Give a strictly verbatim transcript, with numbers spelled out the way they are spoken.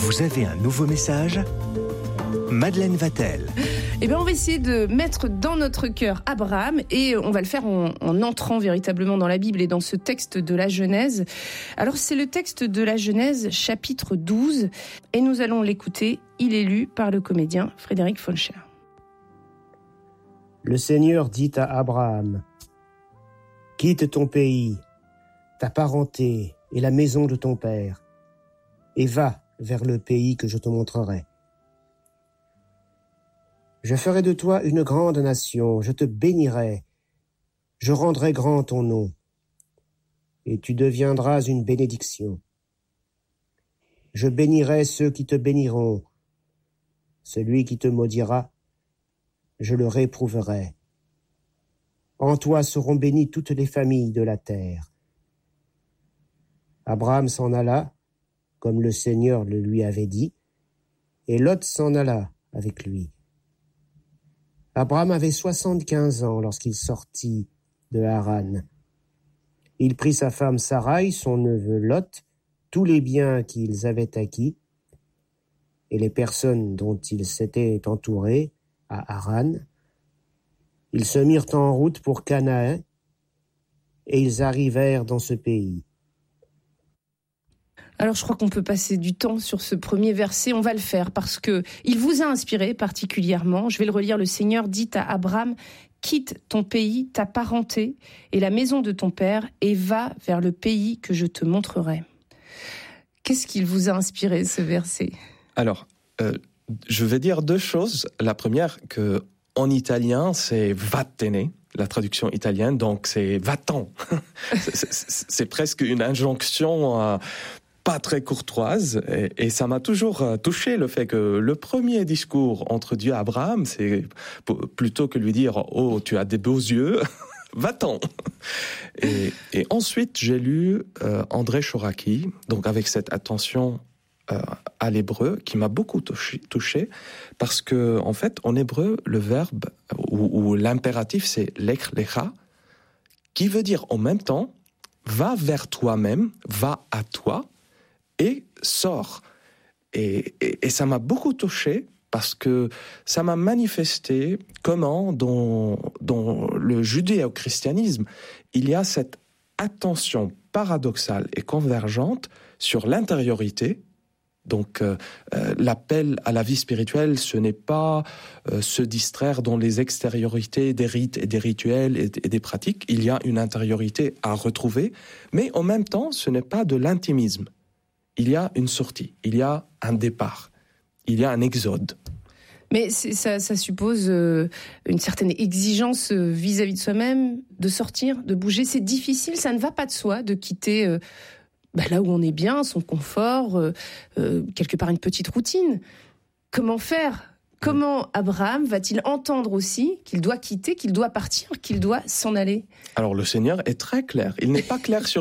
Vous avez un nouveau message ? Madeleine Vatel. Eh bien, on va essayer de mettre dans notre cœur Abraham et on va le faire en, en entrant véritablement dans la Bible et dans ce texte de la Genèse. Alors, c'est le texte de la Genèse, chapitre douze, et nous allons l'écouter. Il est lu par le comédien Frédéric Faulcher. Le Seigneur dit à Abraham : « Quitte ton pays, ta parenté et la maison de ton père, et va vers le pays que je te montrerai. Je ferai de toi une grande nation, je te bénirai, je rendrai grand ton nom, et tu deviendras une bénédiction. Je bénirai ceux qui te béniront, celui qui te maudira, je le réprouverai. En toi seront bénies toutes les familles de la terre. » Abraham s'en alla, comme le Seigneur le lui avait dit, et Lot s'en alla avec lui. Abraham avait soixante-quinze ans lorsqu'il sortit de Haran. Il prit sa femme Sarai, son neveu Lot, tous les biens qu'ils avaient acquis, et les personnes dont ils s'étaient entourés à Haran. Ils se mirent en route pour Canaan, et ils arrivèrent dans ce pays. Alors je crois qu'on peut passer du temps sur ce premier verset, on va le faire parce que il vous a inspiré particulièrement. Je vais le relire. Le Seigneur dit à Abraham : quitte ton pays, ta parenté et la maison de ton père et va vers le pays que je te montrerai. Qu'est-ce qu'il vous a inspiré, ce verset ? Alors, euh, je vais dire deux choses. La première, que en italien, c'est vattene, la traduction italienne, donc c'est va-t'en. c'est, c'est, c'est presque une injonction euh, pas très courtoise, et, et ça m'a toujours touché le fait que le premier discours entre Dieu et Abraham, c'est p- plutôt que lui dire « Oh, tu as des beaux yeux », va-t'en. Et, et ensuite, j'ai lu euh, André Chouraqui, donc avec cette attention euh, à l'hébreu, qui m'a beaucoup touché, touché, parce que en fait, en hébreu, le verbe ou, ou l'impératif, c'est « lech lecha », qui veut dire en même temps « va vers toi-même »,« va à toi », et sort. Et, et, et ça m'a beaucoup touché parce que ça m'a manifesté comment dans, dans le judéo-christianisme, il y a cette attention paradoxale et convergente sur l'intériorité. Donc euh, euh, l'appel à la vie spirituelle, ce n'est pas euh, se distraire dans les extériorités des rites et des rituels et, et des pratiques. Il y a une intériorité à retrouver, mais en même temps, ce n'est pas de l'intimisme. Il y a une sortie, il y a un départ, il y a un exode. Mais c'est, ça, ça suppose euh, une certaine exigence euh, vis-à-vis de soi-même, de sortir, de bouger. C'est difficile, ça ne va pas de soi de quitter euh, bah, là où on est bien, son confort, euh, euh, quelque part une petite routine. Comment faire ? Comment Abraham va-t-il entendre aussi qu'il doit quitter, qu'il doit partir, qu'il doit s'en aller ? Alors le Seigneur est très clair, il n'est pas clair sur